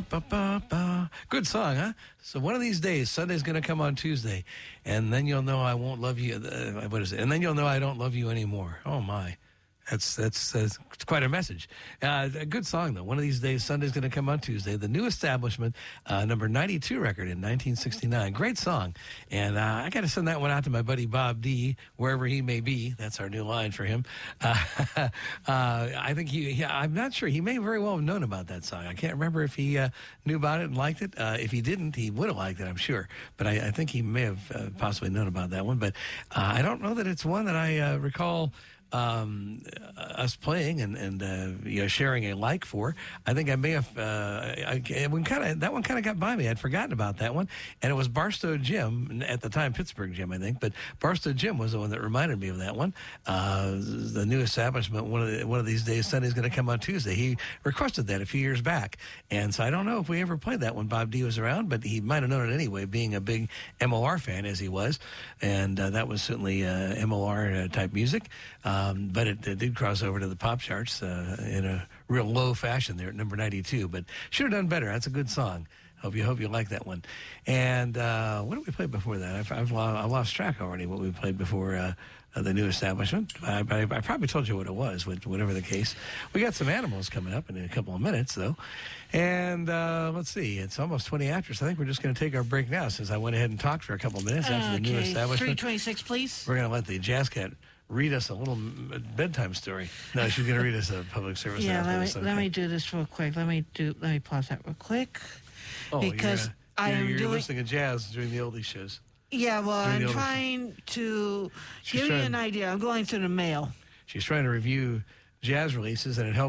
Ba-da-ba-ba-ba. Good song, huh? So one of these days, Sunday's going to come on Tuesday, and then you'll know I won't love you. What is it? And then you'll know I don't love you anymore. Oh, my. That's quite a message. A good song, though. One of these days, Sunday's going to come on Tuesday. The New Establishment, number 92 record in 1969. Great song. And I got to send that one out to my buddy Bob D, wherever he may be. That's our new line for him. I think I'm not sure. He may very well have known about that song. I can't remember if he knew about it and liked it. If he didn't, he would have liked it, I'm sure. But I think he may have possibly known about that one. But I don't know that it's one that I recall us playing and sharing a like for. I think I may have that one kind of got by me. I'd forgotten about that one, and it was Barstow Jim at the time, Pittsburgh Jim, I think. But Barstow Jim was the one that reminded me of that one. The New Establishment. One of these days, Sunday's going to come on Tuesday. He requested that a few years back, and so I don't know if we ever played that when Bob D was around, but he might have known it anyway, being a big MOR fan as he was, and that was certainly MOR type music. But it did cross over to the pop charts in a real low fashion there at number 92. But should have done better. That's a good song. Hope you like that one. And what did we play before that? I've lost track already. What we played before the New Establishment. I probably told you what it was. Whatever the case, we got some animals coming up in a couple of minutes though. And let's see, it's almost 20 after, so I think we're just going to take our break now since I went ahead and talked for a couple of minutes after the New Establishment. 3:26, please. We're going to let the Jazz Cat read us a little bedtime story. No, she's going to read us a public service announcement. Yeah, let me do this real quick. Let me pause that real quick. Oh, because you're listening to jazz during the oldies shows. Yeah, well, I'm trying to give you an idea. I'm going through the mail. She's trying to review jazz releases, and it helps